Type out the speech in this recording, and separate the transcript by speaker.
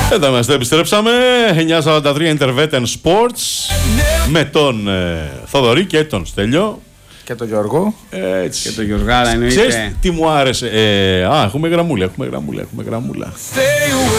Speaker 1: Εδώ είμαστε, επιστρέψαμε. 9:43 Intervetten Sports με τον Θοδωρή και τον Στέλιο.
Speaker 2: Και τον Γιώργο.
Speaker 1: Έτσι.
Speaker 3: Και τον Γιωργάρα εννοείται.
Speaker 1: Ξέρεις τι μου άρεσε. Έχουμε γραμμούλα.